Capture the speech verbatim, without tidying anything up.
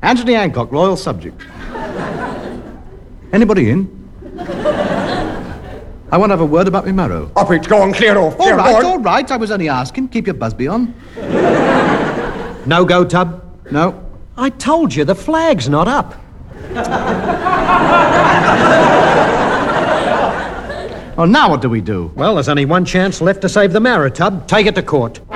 Anthony Hancock, loyal subject. Anybody in? I want to have a word about my marrow. Up it, go on, clear off. All Clear right, on. all right. I was only asking. Keep your Busby on. No go, Tub? No. I told you, the flag's not up. Well, now what do we do? Well, there's only one chance left to save the marrow, Tub. Take it to court.